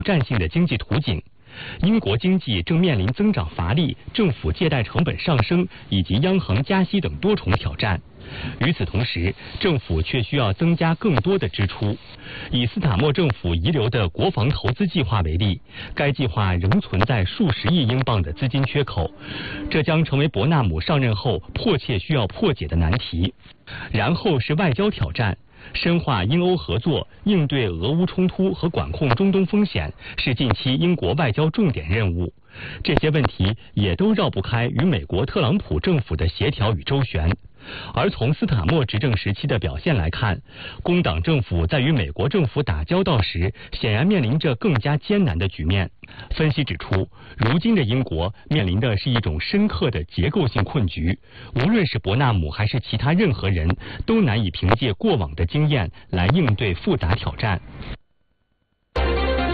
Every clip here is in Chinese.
战性的经济图景。英国经济正面临增长乏力、政府借贷成本上升以及央行加息等多重挑战。与此同时，政府却需要增加更多的支出。以斯塔默政府遗留的国防投资计划为例，该计划仍存在数十亿英镑的资金缺口，这将成为伯纳姆上任后迫切需要破解的难题。然后是外交挑战。深化英欧合作，应对俄乌冲突和管控中东风险是近期英国外交重点任务。这些问题也都绕不开与美国特朗普政府的协调与周旋。而从斯塔默执政时期的表现来看，工党政府在与美国政府打交道时，显然面临着更加艰难的局面。分析指出，如今的英国面临的是一种深刻的结构性困局，无论是伯纳姆还是其他任何人，都难以凭借过往的经验来应对复杂挑战。 气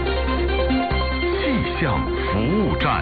象服务站，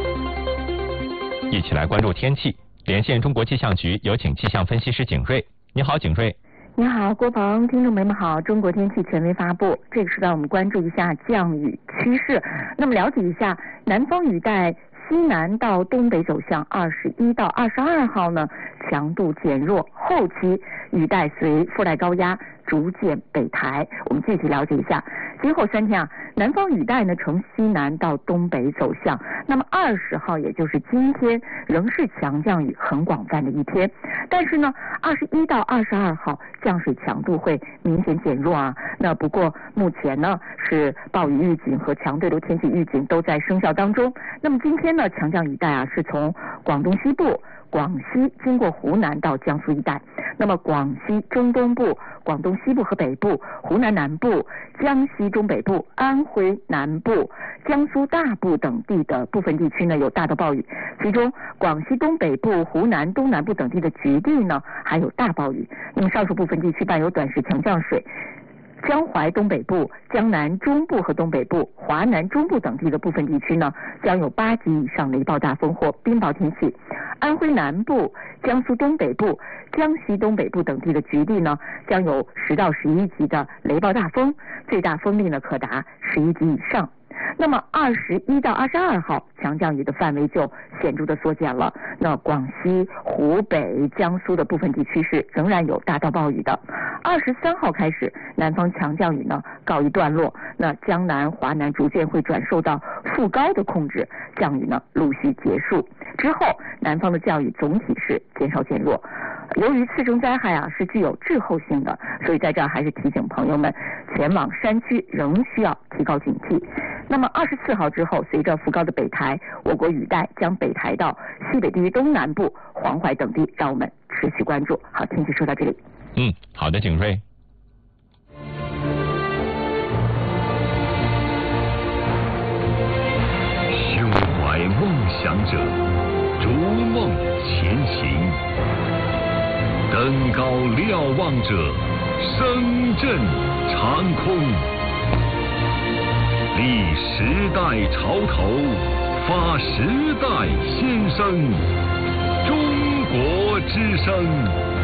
一起来关注天气。连线中国气象局，有请气象分析师景睿。你好，景睿。 你好，郭鹏，听众朋友们好。中国天气权威发布，这个时段我们关注一下降雨趋势。那么了解一下，南方雨带西南到东北走向，21到22号呢强度减弱，后期雨带随副带高压逐渐北抬。我们具体了解一下，今后3天南方雨带呢呈西南到东北走向。那么20号，也就是今天，仍是强降雨很广泛的一天。但是呢，21到22号降水强度会明显减弱啊。那不过目前呢是暴雨预警和强对流天气预警都在生效当中。那么今天呢，强降雨带是从广东西部、广西经过湖南到江苏一带，那么广西中东部、广东西部和北部、湖南南部、江西中北部、安徽南部、江苏大部等地的部分地区呢有大到暴雨，其中广西东北部、湖南东南部等地的局地呢还有大暴雨。那么上述部分地区伴有短时强降水。江淮东北部、江南中部和东北部、华南中部等地的部分地区呢，将有8级以上雷暴大风或冰雹天气。安徽南部、江苏东北部、江西东北部等地的局地呢，将有10到11级的雷暴大风，最大风力呢可达11级以上。那么21到22号强降雨的范围就显著的缩减了。那广西、湖北、江苏的部分地区是仍然有大到暴雨的。23号开始，南方强降雨呢告一段落，那江南、华南逐渐会转受到副高的控制，降雨呢陆续结束之后，南方的降雨总体是减少减弱。由于次生灾害是具有滞后性的，所以在这儿还是提醒朋友们，前往山区仍需要提高警惕。那么24号之后，随着副高的北抬，我国雨带将北抬到西北地区东南部、黄淮等地，让我们持续关注。好，天气说到这里。 好的，景睿。 胸怀梦想者，逐梦前行；登高瞭望者，声震长空。立时代潮头，发时代先声。中国之声。